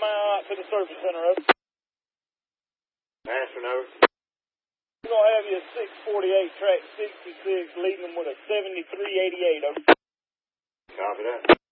mile out to the service center, over. Ashland, over. We're going to have you a 648 track 66 leading them with a 7388, over. Copy that.